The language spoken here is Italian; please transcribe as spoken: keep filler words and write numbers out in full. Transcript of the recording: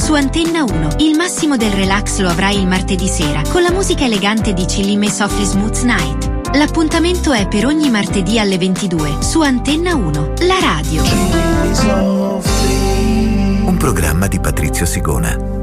su Antenna uno. Il massimo del relax lo avrai il martedì sera con la musica elegante di Chillime Softly Smooth Night. L'appuntamento è per ogni martedì alle ventidue su Antenna uno, la radio. Un programma di Patrizio Sigona.